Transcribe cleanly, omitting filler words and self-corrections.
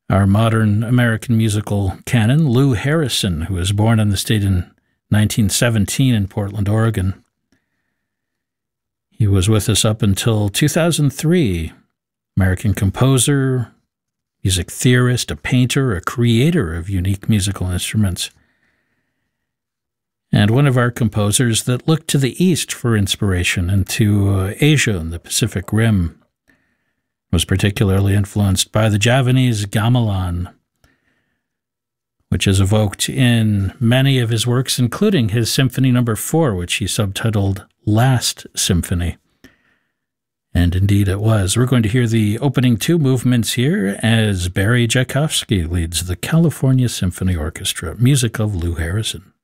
our modern American musical canon, Lou Harrison, who was born in the state in 1917 in Portland, Oregon. He was with us up until 2003. American composer, music theorist, a painter, a creator of unique musical instruments, and one of our composers that looked to the East for inspiration and to Asia and the Pacific Rim. Was particularly influenced by the Javanese gamelan, which is evoked in many of his works, including his Symphony No. 4, which he subtitled Last Symphony. And indeed it was. We're going to hear the opening two movements here as Barry Tchaikovsky leads the California Symphony Orchestra, music of Lou Harrison.